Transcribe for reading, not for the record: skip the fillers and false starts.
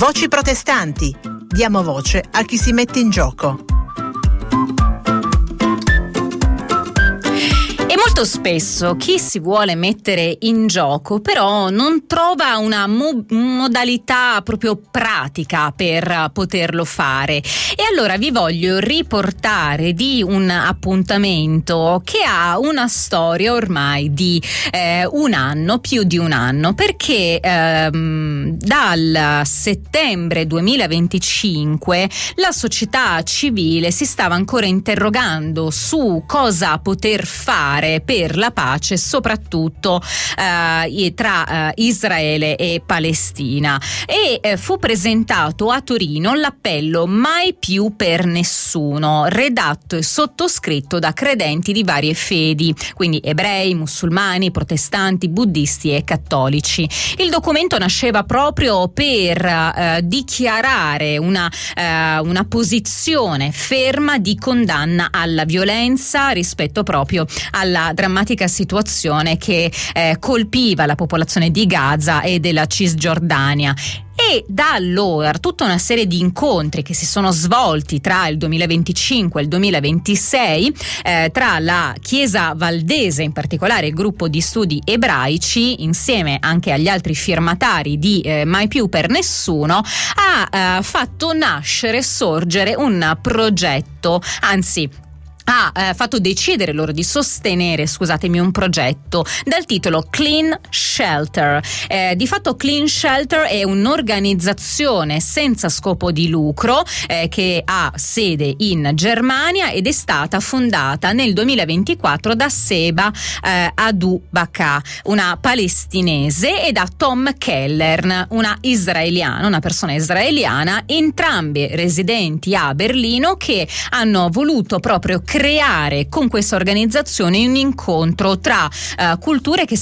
Voci protestanti. Diamo voce a chi si mette in gioco. E molto spesso chi si vuole mettere in gioco però non trova una modalità proprio pratica per poterlo fare, e allora vi voglio riportare di un appuntamento che ha una storia ormai di un anno, più di un anno, perché dal settembre 2025 la società civile si stava ancora interrogando su cosa poter fare per la pace, soprattutto tra Israele e Palestina, e fu presentato a Torino l'appello Mai più per nessuno, redatto e sottoscritto da credenti di varie fedi, quindi ebrei, musulmani, protestanti, buddisti e cattolici. Il documento nasceva proprio per dichiarare una posizione ferma di condanna alla violenza rispetto proprio alla drammatica situazione che colpiva la popolazione di Gaza e della Cisgiordania. E da allora tutta una serie di incontri che si sono svolti tra il 2025 e il 2026 tra la Chiesa Valdese, in particolare il gruppo di studi ebraici, insieme anche agli altri firmatari di Mai più per nessuno, ha fatto sorgere un progetto, anzi ha fatto decidere loro di sostenere, un progetto dal titolo Clean Shelter. Di fatto Clean Shelter è un'organizzazione senza scopo di lucro che ha sede in Germania ed è stata fondata nel 2024 da Seba Adu Baka, una palestinese, e da Tom Keller, una persona israeliana, entrambi residenti a Berlino, che hanno voluto proprio creare con questa organizzazione un incontro tra culture che